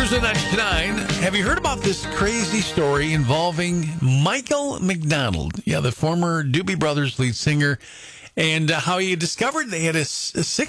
News at 99. Have you heard about this crazy story involving Michael McDonald? Yeah, the former Doobie Brothers lead singer, and how he discovered they had a 6